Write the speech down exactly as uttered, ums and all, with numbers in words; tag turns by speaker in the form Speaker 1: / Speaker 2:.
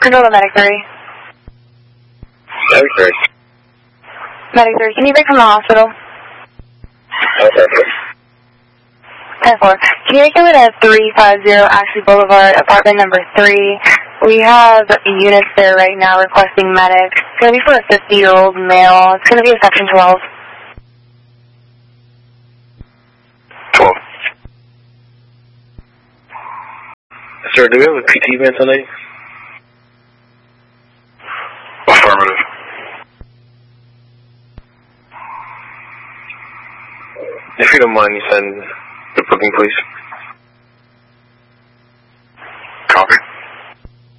Speaker 1: Control to Medic three.
Speaker 2: Medic three.
Speaker 1: Medic three, can you break from the hospital?
Speaker 2: Okay.
Speaker 1: ten four. Can you make it at three fifty Ashley Boulevard, apartment number three? We have units there right now requesting medic. It's going to be for a fifty-year-old male. It's going to be a section twelve.
Speaker 2: twelve. Sir, do we have a P T van tonight? Affirmative. If you don't mind, you send the booking, please.